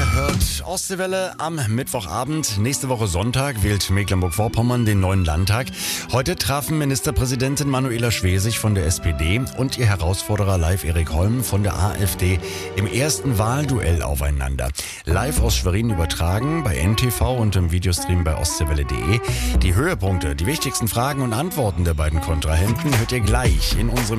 hört Ostseewelle am Mittwochabend. Nächste Woche Sonntag wählt Mecklenburg-Vorpommern den neuen Landtag. Heute trafen Ministerpräsidentin Manuela Schwesig von der SPD und ihr Herausforderer Leif-Erik Holm von der AfD im ersten Wahlduell aufeinander. Live aus Schwerin übertragen bei NTV und im Videostream bei ostseewelle.de. Die Höhepunkte, die wichtigsten Fragen und Antworten der beiden Kontrahenten hört ihr gleich in unserem